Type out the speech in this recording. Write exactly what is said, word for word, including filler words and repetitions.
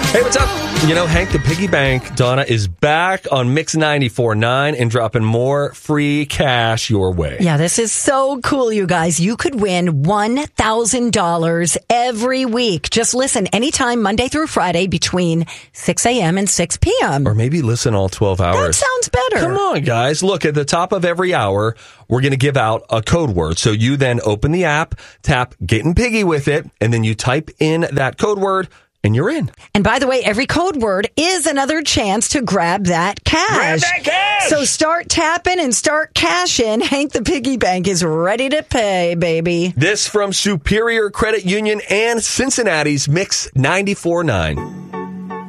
Hey, what's up? You know, Hank the Piggy Bank, Donna, is back on Mix ninety-four point nine and dropping more free cash your way. Yeah, this is so cool, you guys. You could win one thousand dollars every week. Just listen anytime, Monday through Friday, between six a.m. and six p.m. Or maybe listen all twelve hours. That sounds better. Come on, guys. Look, at the top of every hour, we're going to give out a code word. So you then open the app, tap Getting Piggy with it, and then you type in that code word, and you're in. And by the way, every code word is another chance to grab that cash. Grab that cash! So start tapping and start cashing. Hank the Piggy Bank is ready to pay, baby. This from Superior Credit Union and Cincinnati's Mix ninety-four point nine.